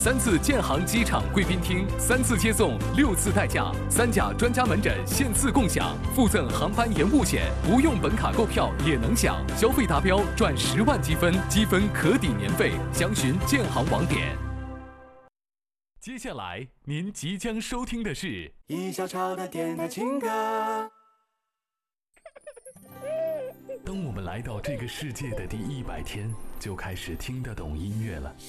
3次建行机场贵宾厅，3次接送，6次代驾，3甲专家门诊限次共享，附赠航班延误险，不用本卡购票也能享，消费达标赚10万积分，积分可抵年费，详询建行网点。接下来您即将收听的是一小潮的电台情歌。 当我们来到这个世界的第100天，就开始听得懂音乐了。